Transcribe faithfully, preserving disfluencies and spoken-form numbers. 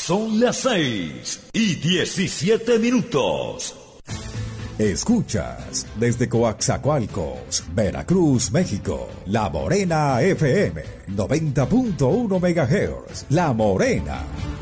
Son las seis y diecisiete minutos. Escuchas desde Coaxacualcos, Veracruz, México, La Morena F M, noventa punto uno megahertz. La Morena.